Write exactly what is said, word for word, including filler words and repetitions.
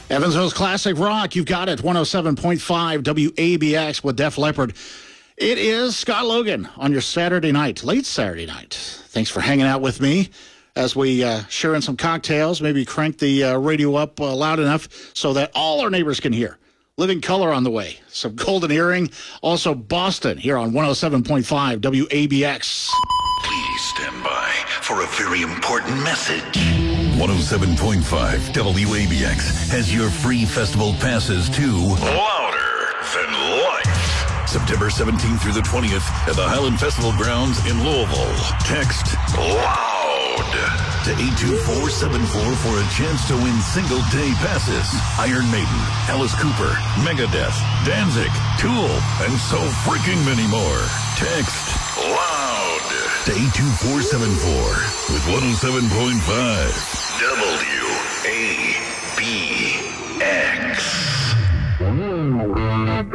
Evansville's Classic Rock, you've got it, one oh seven point five W A B X with Def Leppard. It is Scott Logan on your Saturday night, late Saturday night. Thanks for hanging out with me as we uh, share in some cocktails, maybe crank the uh, radio up uh, loud enough so that all our neighbors can hear. Living Color on the way, some Golden Earring, also Boston here on one oh seven point five W A B X. Please stand by for a very important message. one oh seven point five W A B X has your free festival passes to Louder Than Life. September seventeenth through the twentieth at the Highland Festival Grounds in Louisville. Text Loud to eight two four seven four for a chance to win single-day passes. Iron Maiden, Alice Cooper, Megadeth, Danzig, Tool, and so freaking many more. Text Loud to eight two four seven four with one oh seven point five W A B X.